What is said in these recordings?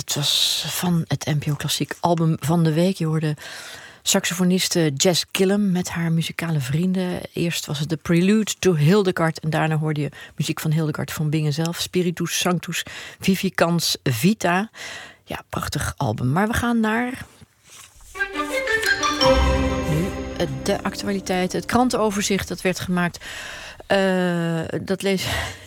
Het was van het NPO Klassiek album van de week. Je hoorde saxofoniste Jess Gillum met haar muzikale vrienden. Eerst was het de Prelude to Hildegard en daarna hoorde je muziek van Hildegard van Bingen zelf. Spiritus Sanctus Vificans Vita. Ja, prachtig album. Maar we gaan naar nu de actualiteit. Het krantenoverzicht dat werd gemaakt. Dat lees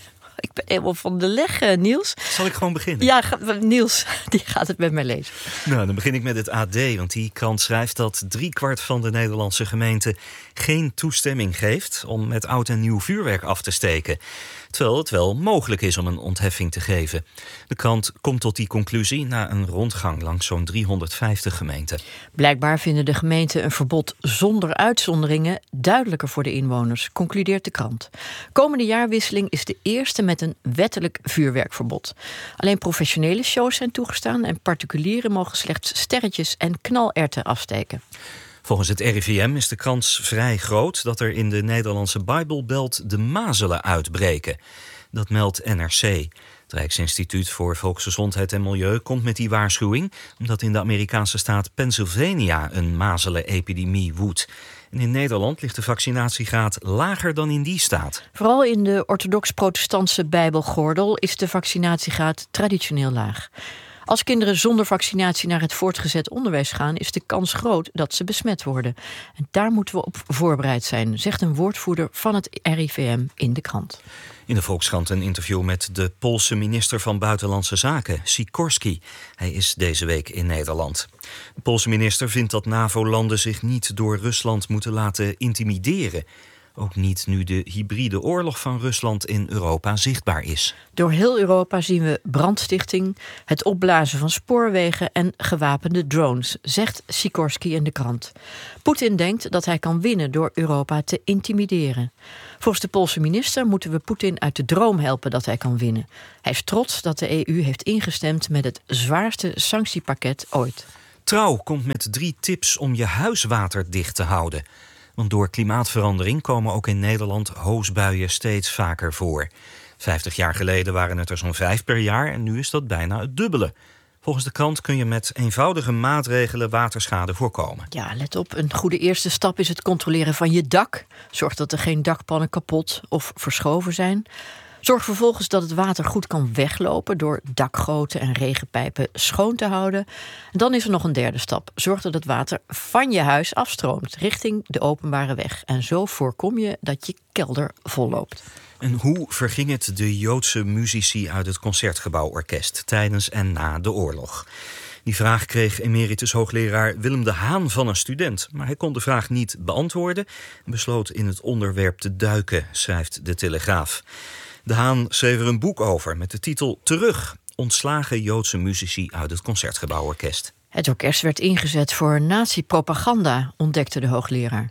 ik ben helemaal van de leg, Niels. Zal ik gewoon beginnen? Ja, Niels, die gaat het met mij lezen. Nou, dan begin ik met het AD, want die krant schrijft dat 3/4 van de Nederlandse gemeenten geen toestemming geeft om met oud en nieuw vuurwerk af te steken. Terwijl het wel mogelijk is om een ontheffing te geven. De krant komt tot die conclusie na een rondgang langs zo'n 350 gemeenten. Blijkbaar vinden de gemeenten een verbod zonder uitzonderingen duidelijker voor de inwoners, concludeert de krant. Komende jaarwisseling is de eerste met een wettelijk vuurwerkverbod. Alleen professionele shows zijn toegestaan en particulieren mogen slechts sterretjes en knalerwten afsteken. Volgens het RIVM is de kans vrij groot dat er in de Nederlandse Bijbelbelt de mazelen uitbreken. Dat meldt NRC. Het Rijksinstituut voor Volksgezondheid en Milieu komt met die waarschuwing omdat in de Amerikaanse staat Pennsylvania een mazelenepidemie woedt. En in Nederland ligt de vaccinatiegraad lager dan in die staat. Vooral in de orthodox-protestantse Bijbelgordel is de vaccinatiegraad traditioneel laag. Als kinderen zonder vaccinatie naar het voortgezet onderwijs gaan, is de kans groot dat ze besmet worden. En daar moeten we op voorbereid zijn, zegt een woordvoerder van het RIVM in de krant. In de Volkskrant een interview met de Poolse minister van Buitenlandse Zaken, Sikorski. Hij is deze week in Nederland. De Poolse minister vindt dat NAVO-landen zich niet door Rusland moeten laten intimideren. Ook niet nu de hybride oorlog van Rusland in Europa zichtbaar is. Door heel Europa zien we brandstichting, het opblazen van spoorwegen en gewapende drones, zegt Sikorski in de krant. Poetin denkt dat hij kan winnen door Europa te intimideren. Volgens de Poolse minister moeten we Poetin uit de droom helpen dat hij kan winnen. Hij is trots dat de EU heeft ingestemd met het zwaarste sanctiepakket ooit. Trouw komt met 3 tips om je huiswater dicht te houden. Want door klimaatverandering komen ook in Nederland hoosbuien steeds vaker voor. 50 jaar geleden waren het er zo'n 5 per jaar en nu is dat bijna het dubbele. Volgens de krant kun je met eenvoudige maatregelen waterschade voorkomen. Ja, let op. Een goede eerste stap is het controleren van je dak. Zorg dat er geen dakpannen kapot of verschoven zijn. Zorg vervolgens dat het water goed kan weglopen door dakgoten en regenpijpen schoon te houden. En dan is er nog een derde stap. Zorg dat het water van je huis afstroomt richting de openbare weg. En zo voorkom je dat je kelder volloopt. En hoe verging het de Joodse muzici uit het Concertgebouworkest tijdens en na de oorlog? Die vraag kreeg emeritus hoogleraar Willem de Haan van een student. Maar hij kon de vraag niet beantwoorden en besloot in het onderwerp te duiken, schrijft de Telegraaf. De Haan schreef er een boek over met de titel Terug. Ontslagen Joodse muzici uit het Concertgebouworkest. Het orkest werd ingezet voor nazi-propaganda, ontdekte de hoogleraar.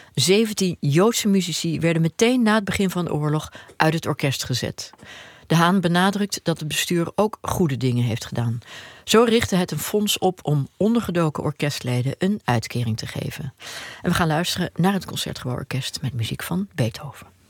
17 Joodse muzici werden meteen na het begin van de oorlog uit het orkest gezet. De Haan benadrukt dat het bestuur ook goede dingen heeft gedaan. Zo richtte het een fonds op om ondergedoken orkestleden een uitkering te geven. En we gaan luisteren naar het Concertgebouworkest met muziek van Beethoven.